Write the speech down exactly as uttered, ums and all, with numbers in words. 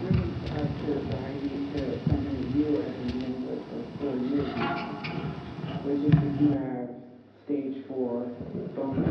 bringing us to the idea to something that you have been dealing with for four years now, which is that you have stage four bone